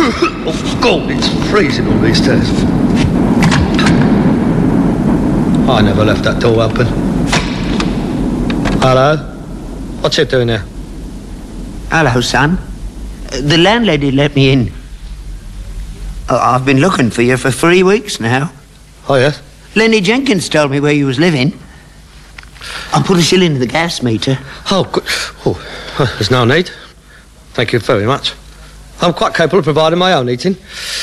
Oh, God, it's freezing on these stairs. I never left that door open. Hello? What's you doing there? Hello, son. The landlady let me in. I've been looking for you for 3 weeks now. Oh, yes? Lenny Jenkins told me where you was living. I put a shilling in the gas meter. Oh, good. Oh, there's no need. Thank you very much. I'm quite capable of providing my own eating.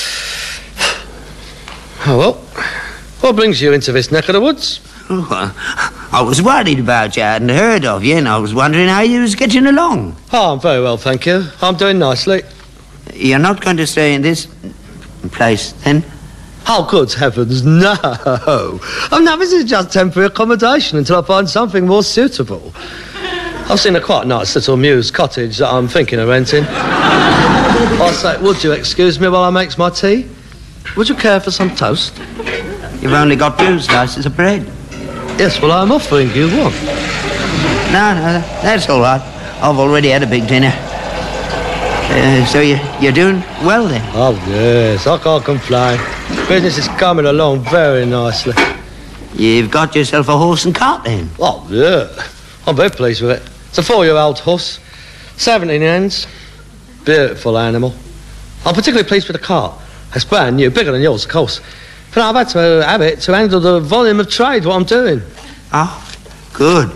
Oh, well. What brings you into this neck of the woods? Oh, I was worried about you. I hadn't heard of you, and I was wondering how you was getting along. Oh, I'm very well, thank you. I'm doing nicely. You're not going to stay in this place, then? Oh, good heavens, no. Oh, no, this is just temporary accommodation until I find something more suitable. I've seen a quite nice little mews cottage that I'm thinking of renting. I say, would you excuse me while I make my tea? Would you care for some toast? You've only got 2 slices of bread. Yes, well, I'm offering you one. No, that's all right. I've already had a big dinner. So you're doing well, then? Oh, yes, I can't complain. Business is coming along very nicely. You've got yourself a horse and cart, then? Oh, yeah. I'm very pleased with it. It's a 4-year-old horse, 17 hands, beautiful animal. I'm particularly pleased with the cart. It's brand new, bigger than yours, of course. But I've had to have it to handle the volume of trade, what I'm doing. Oh, good.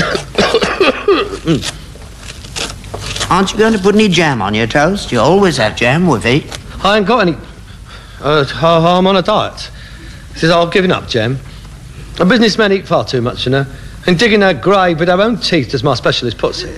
Aren't you going to put any jam on your toast? You always have jam with it. I ain't got any... I'm on a diet. He says, I've given up jam. A businessmen eat far too much, you know. And digging their grave with their own teeth, as my specialist puts it.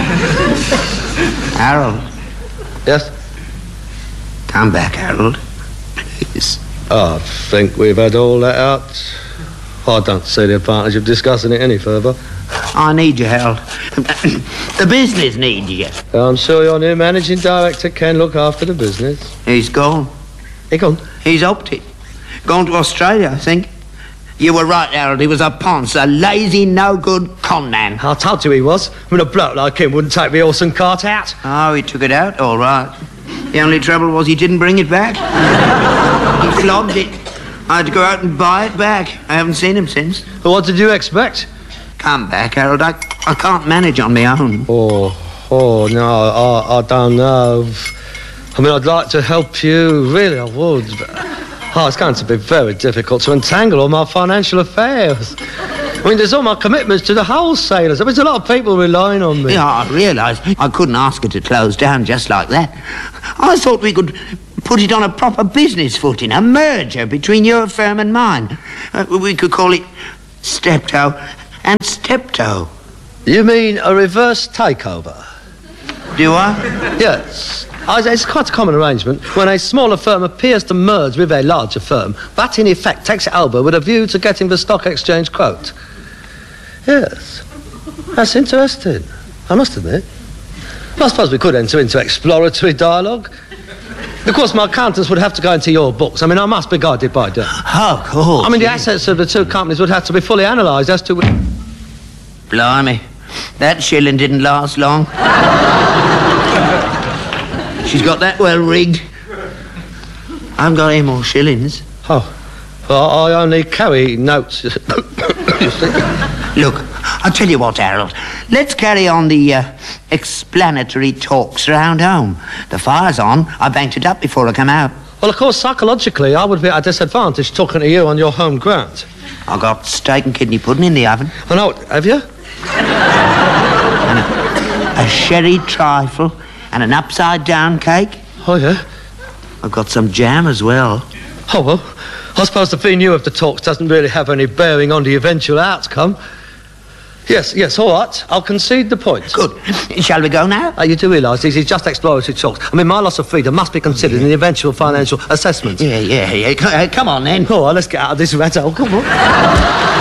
Harold. Yes? Come back, Harold. Please. I think we've had all that out. I don't see the advantage of discussing it any further. I need you, Harold. The business needs you. I'm sure your new managing director can look after the business. He's gone. He gone? He's opted. Gone to Australia, I think. You were right, Harold. He was a ponce, a lazy, no-good con man. I told you he was. I mean, a bloke like him wouldn't take the horse and cart out. Oh, he took it out, all right. The only trouble was he didn't bring it back. He flogged it. I had to go out and buy it back. I haven't seen him since. Well, what did you expect? Come back, Harold. I can't manage on my own. Oh, no, I don't know. I mean, I'd like to help you. Really, I would. But, it's going to be very difficult to untangle all my financial affairs. I mean, there's all my commitments to the wholesalers. There's a lot of people relying on me. Yeah, I realise. I couldn't ask her to close down just like that. I thought we could put it on a proper business footing, a merger between your firm and mine. We could call it Steptoe and Steptoe. You mean a reverse takeover? Do I? Yes. It's quite a common arrangement when a smaller firm appears to merge with a larger firm. That, in effect, takes it over with a view to getting the stock exchange quote. Yes. That's interesting, I must admit. Well, I suppose we could enter into exploratory dialogue. Of course, my accountants would have to go into your books. I mean, I must be guided by them. Oh, of course. I mean, the assets of the 2 companies would have to be fully analysed as to... Blimey. That shilling didn't last long. She's got that well rigged. I haven't got any more shillings. Oh, well, I only carry notes. Look, I'll tell you what, Harold. Let's carry on the explanatory talks round home. The fire's on. I banked it up before I come out. Well, of course, psychologically, I would be at a disadvantage talking to you on your home ground. I got steak and kidney pudding in the oven. Oh, no, have you? And a sherry trifle and an upside-down cake. Oh, yeah? I've got some jam as well. Oh, well, I suppose the theme of the talks doesn't really have any bearing on the eventual outcome. Yes, all right. I'll concede the point. Good. Shall we go now? You do realise these are just exploratory talks. I mean, my loss of freedom must be considered in the eventual financial assessment. Yeah. Come on, then. Oh, well, let's get out of this rat hole. Come on.